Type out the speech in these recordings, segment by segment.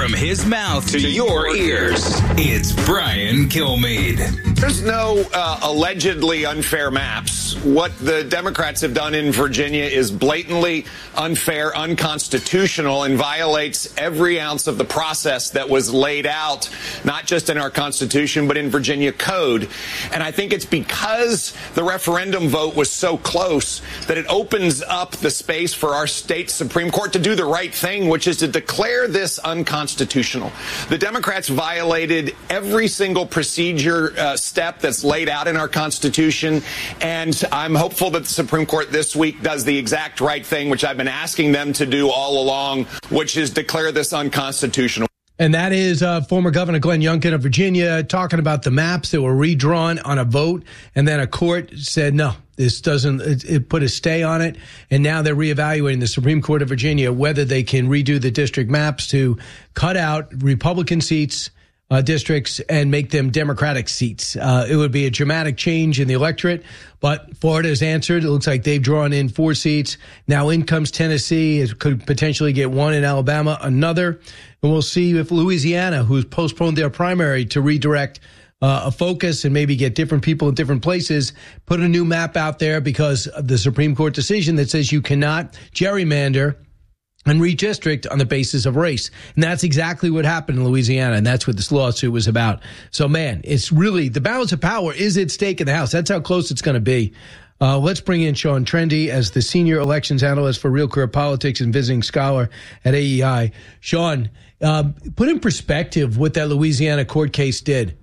From his mouth to your ears, it's Brian Kilmeade. There's no allegedly unfair maps. What the Democrats have done in Virginia is blatantly unfair, unconstitutional, and violates every ounce of the process that was laid out, not just in our Constitution, but in Virginia code. And I think it's because the referendum vote was so close that it opens up the space for our state Supreme Court to do the right thing, which is to declare this unconstitutional. The Democrats violated every single procedure step that's laid out in our Constitution, and I'm hopeful that the Supreme Court this week does the exact right thing, which I've been asking them to do all along, which is declare this unconstitutional. And that is former Governor Glenn Youngkin of Virginia talking about the maps that were redrawn on a vote, and then a court said, no, this doesn't, it put a stay on it, and now they're reevaluating, the Supreme Court of Virginia, whether they can redo the district maps to cut out Republican seats, districts, and make them Democratic seats. It would be a dramatic change in the electorate, but Florida has answered. It looks like they've drawn in 4 seats. Now in comes Tennessee. It could potentially get 1 in Alabama, another. And we'll see if Louisiana, who's postponed their primary to redirect a focus and maybe get different people in different places, put a new map out there because of the Supreme Court decision that says you cannot gerrymander and redistrict on the basis of race. And that's exactly what happened in Louisiana, and that's what this lawsuit was about. So, man, it's really, the balance of power is at stake in the House. That's how close it's going to be. Let's bring in Sean Trende as the senior elections analyst for Real Clear Politics and visiting scholar at AEI. Sean, put in perspective what that Louisiana court case did.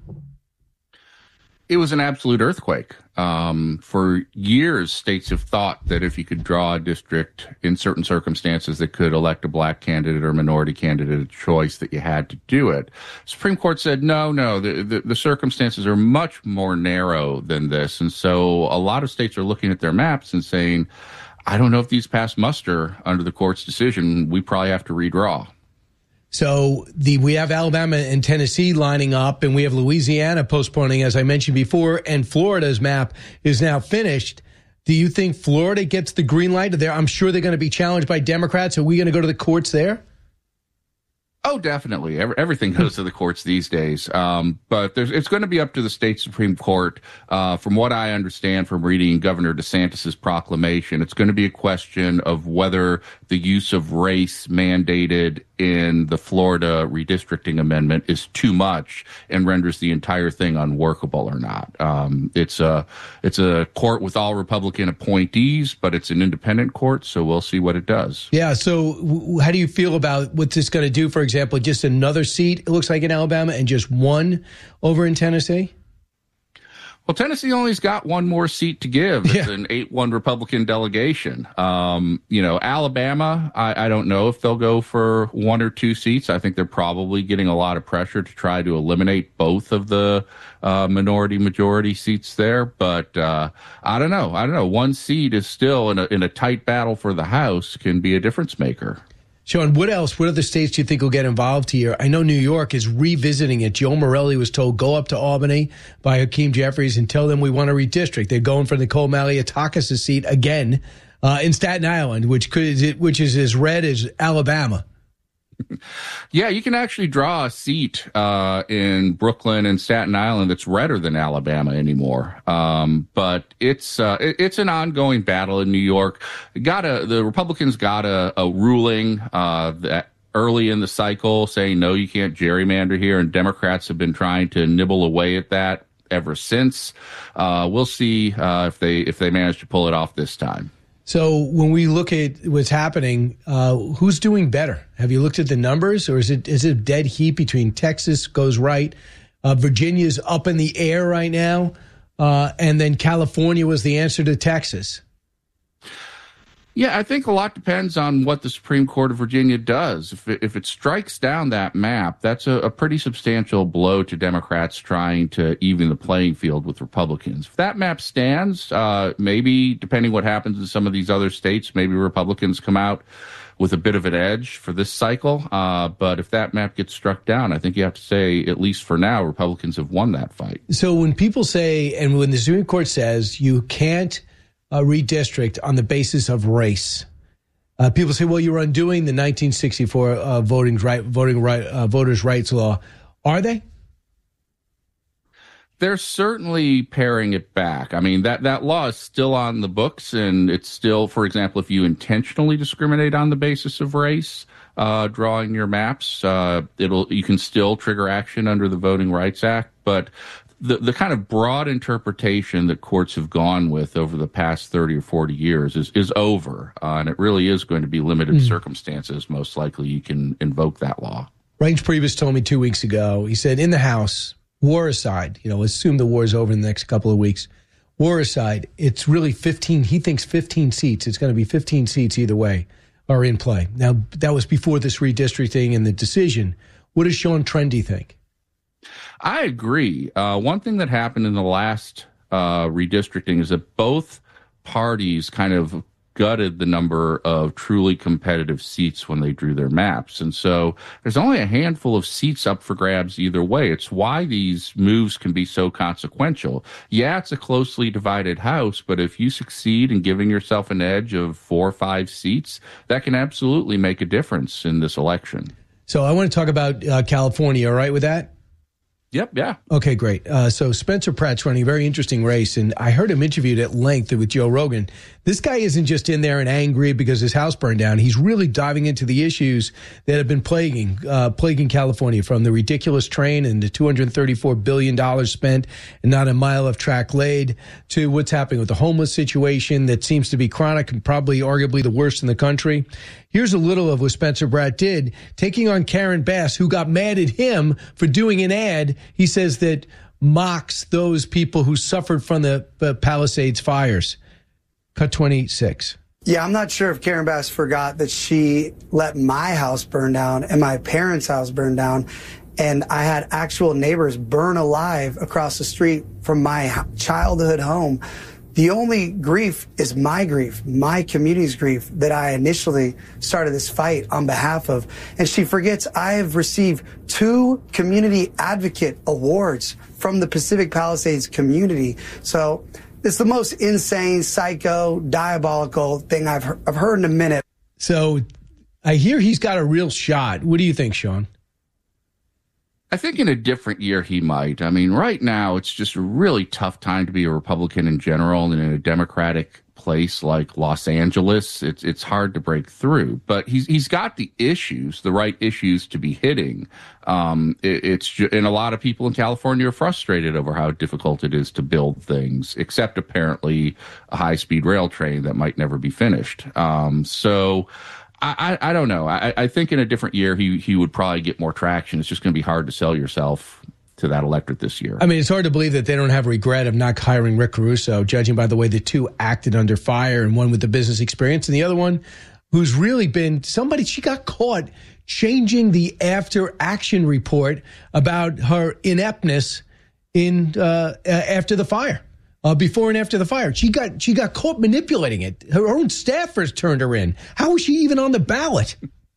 It was an absolute earthquake. For years, states have thought that if you could draw a district in certain circumstances that could elect a black candidate or minority candidate a choice, that you had to do it. Supreme Court said, no, the circumstances are much more narrow than this. And so a lot of states are looking at their maps and saying, I don't know if these pass muster under the court's decision. We probably have to redraw. So we have Alabama and Tennessee lining up, and we have Louisiana postponing, as I mentioned before, and Florida's map is now finished. Do you think Florida gets the green light there? I'm sure they're going to be challenged by Democrats. Are we going to go to the courts there? Oh, definitely. Everything goes to the courts these days. But it's going to be up to the state Supreme Court. From what I understand from reading Governor DeSantis's proclamation, it's going to be a question of whether the use of race mandated in the Florida redistricting amendment is too much and renders the entire thing unworkable or not. It's a court with all Republican appointees, but it's an independent court, so we'll see what it does. Yeah, so how do you feel about what this is going to do, for example, just another seat, it looks like, in Alabama and just 1 over in Tennessee? Well, Tennessee only's got 1 more seat to give. It's an 8-1 Republican delegation. Alabama, I don't know if they'll go for 1 or 2 seats. I think they're probably getting a lot of pressure to try to eliminate both of the minority-majority seats there. But I don't know. 1 seat is still, in a tight battle for the House, can be a difference maker. Sean, what else? What other states do you think will get involved here? I know New York is revisiting it. Joe Morelli was told, go up to Albany by Hakeem Jeffries and tell them we want to redistrict. They're going for Nicole Malliotakis' seat again in Staten Island, which is as red as Alabama. Yeah, you can actually draw a seat in Brooklyn and Staten Island that's redder than Alabama anymore. But it's an ongoing battle in New York. The Republicans got a ruling that early in the cycle saying, no, you can't gerrymander here, and Democrats have been trying to nibble away at that ever since. We'll see if they manage to pull it off this time. So when we look at what's happening, who's doing better? Have you looked at the numbers, or is it a dead heat between Texas goes right, Virginia's up in the air right now, and then California was the answer to Texas? Yeah, I think a lot depends on what the Supreme Court of Virginia does. If it strikes down that map, that's a pretty substantial blow to Democrats trying to even the playing field with Republicans. If that map stands, maybe, depending what happens in some of these other states, maybe Republicans come out with a bit of an edge for this cycle. But if that map gets struck down, I think you have to say, at least for now, Republicans have won that fight. So when people say, and when the Supreme Court says you can't redistrict on the basis of race, People say, well, you're undoing the 1964 voters' rights law. Are they? They're certainly paring it back. I mean, that law is still on the books, and it's still, for example, if you intentionally discriminate on the basis of race, drawing your maps, you can still trigger action under the Voting Rights Act. But the kind of broad interpretation that courts have gone with over the past 30 or 40 years is over, and it really is going to be limited circumstances. Most likely, you can invoke that law. Reince Priebus told me 2 weeks ago. He said, in the House, war aside, assume the war is over in the next couple of weeks. War aside, it's really 15. He thinks 15 seats. It's going to be 15 seats either way are in play. Now, that was before this redistricting and the decision. What does Sean Trende think? I agree. One thing that happened in the last redistricting is that both parties kind of gutted the number of truly competitive seats when they drew their maps. And so there's only a handful of seats up for grabs either way. It's why these moves can be so consequential. Yeah, it's a closely divided House, but if you succeed in giving yourself an edge of 4 or 5 seats, that can absolutely make a difference in this election. So I want to talk about California. All right with that? Yep, yeah. Okay, great. So Spencer Pratt's running a very interesting race, and I heard him interviewed at length with Joe Rogan. This guy isn't just in there and angry because his house burned down. He's really diving into the issues that have been plaguing California, from the ridiculous train and the $234 billion spent and not a mile of track laid, to what's happening with the homeless situation that seems to be chronic and probably arguably the worst in the country. Here's a little of what Spencer Pratt did, taking on Karen Bass, who got mad at him for doing an ad, he says, that mocks those people who suffered from the Palisades fires. Cut 26. Yeah, I'm not sure if Karen Bass forgot that she let my house burn down and my parents' house burn down. And I had actual neighbors burn alive across the street from my childhood home. The only grief is my grief, my community's grief, that I initially started this fight on behalf of. And she forgets I have received 2 community advocate awards from the Pacific Palisades community. So it's the most insane, psycho, diabolical thing I've heard in a minute. So I hear he's got a real shot. What do you think, Sean? I think in a different year he might. I mean, right now it's just a really tough time to be a Republican in general, and in a Democratic place like Los Angeles, it's hard to break through. But he's got the issues, the right issues to be hitting. And a lot of people in California are frustrated over how difficult it is to build things, except apparently a high-speed rail train that might never be finished. So I don't know. I think in a different year he would probably get more traction. It's just going to be hard to sell yourself to that electorate this year. I mean, it's hard to believe that they don't have regret of not hiring Rick Caruso, judging by the way the 2 acted under fire, and one with the business experience and the other one who's really been somebody. She got caught changing the after action report about her ineptness in after the fire. Before and after the fire. She got caught manipulating it. Her own staffers turned her in. How was she even on the ballot?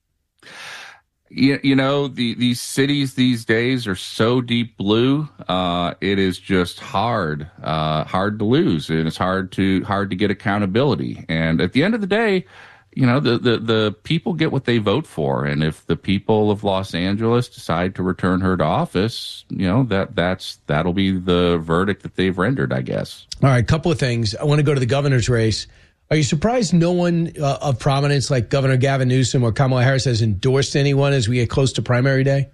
These cities these days are so deep blue. It is just hard to lose, and it's hard to get accountability. And at the end of the day, the people get what they vote for. And if the people of Los Angeles decide to return her to office, that'll be the verdict that they've rendered, I guess. All right, couple of things. I want to go to the governor's race. Are you surprised no one of prominence like Governor Gavin Newsom or Kamala Harris has endorsed anyone as we get close to primary day?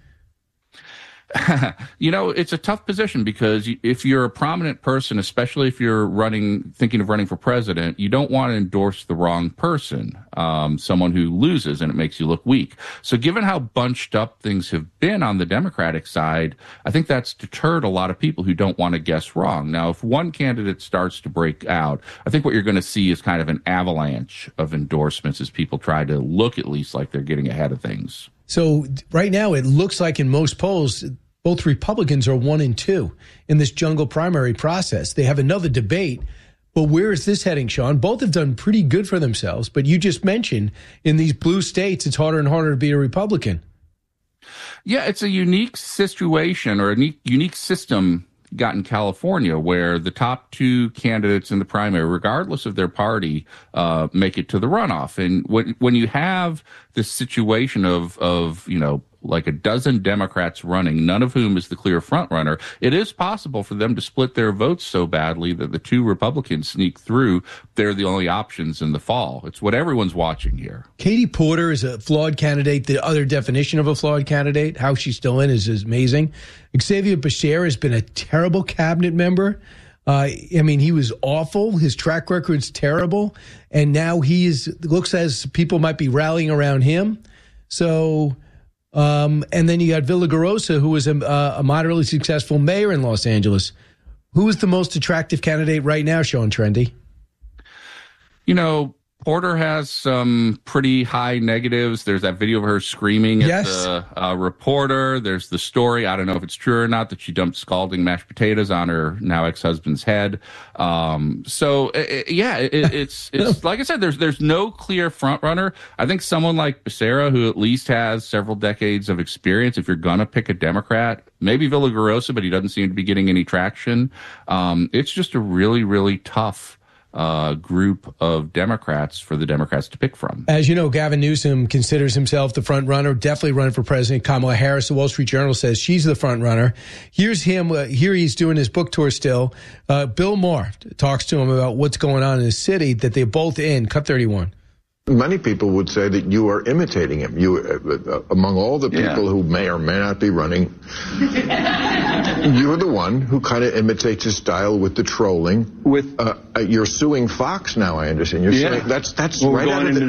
It's a tough position, because if you're a prominent person, especially if you're thinking of running for president, you don't want to endorse the wrong person, someone who loses and it makes you look weak. So given how bunched up things have been on the Democratic side, I think that's deterred a lot of people who don't want to guess wrong. Now, if one candidate starts to break out, I think what you're going to see is kind of an avalanche of endorsements as people try to look at least like they're getting ahead of things. So right now, it looks like in most polls, both Republicans are 1 and 2 in this jungle primary process. They have another debate, but where is this heading, Sean? Both have done pretty good for themselves, but you just mentioned in these blue states, it's harder and harder to be a Republican. Yeah, it's a unique situation, or a unique system got in California, where the top two candidates in the primary, regardless of their party, make it to the runoff. And when you have this situation of like a dozen Democrats running, none of whom is the clear front runner, it is possible for them to split their votes so badly that the two Republicans sneak through. They're the only options in the fall. It's what everyone's watching here. Katie Porter is a flawed candidate. The other definition of a flawed candidate, how she's still in, is amazing. Xavier Becerra has been a terrible cabinet member. He was awful. His track record's terrible. And now looks as people might be rallying around him. So... and then you got Villaraigosa, who was a moderately successful mayor in Los Angeles. Who is the most attractive candidate right now, Sean Trendy? Porter has some pretty high negatives. There's that video of her screaming at the reporter. There's the story, I don't know if it's true or not, that she dumped scalding mashed potatoes on her now ex-husband's head. It's like I said, there's no clear front runner. I think someone like Becerra, who at least has several decades of experience, if you're going to pick a Democrat, maybe Villaraigosa, but he doesn't seem to be getting any traction. It's just a really, really tough group of Democrats for the Democrats to pick from. As you know, Gavin Newsom considers himself the front runner, definitely running for president. Kamala Harris, the Wall Street Journal, says she's the front runner. Here's him. Here he's doing his book tour still. Bill Maher talks to him about what's going on in the city that they're both in. Cut 31. Many people would say that you are imitating him. You, among all the people who may or may not be running, you're the one who kind of imitates his style with the trolling. You're suing Fox now, I understand. You're suing, that's right out of the